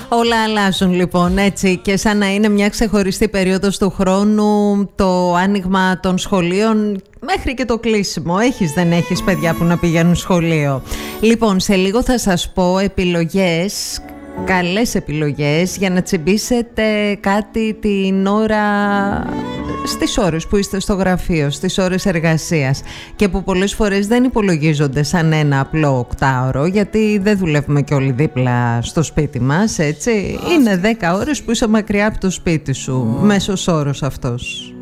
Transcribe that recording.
Όλα αλλάζουν λοιπόν, έτσι, και σαν να είναι μια ξεχωριστή περίοδος του χρόνου το άνοιγμα των σχολείων μέχρι και το κλείσιμο. Έχεις, δεν έχεις παιδιά που να πηγαίνουν σχολείο? Λοιπόν, σε λίγο θα σας πω επιλογές, καλές επιλογές για να τσιμπήσετε κάτι την ώρα, στις ώρες που είστε στο γραφείο, στις ώρες εργασίας, και που πολλές φορές δεν υπολογίζονται σαν ένα απλό οκτάωρο, γιατί δεν δουλεύουμε και όλοι δίπλα στο σπίτι μας, έτσι. Είναι 10 ώρες που είσαι μακριά από το σπίτι σου, μέσος όρος αυτός.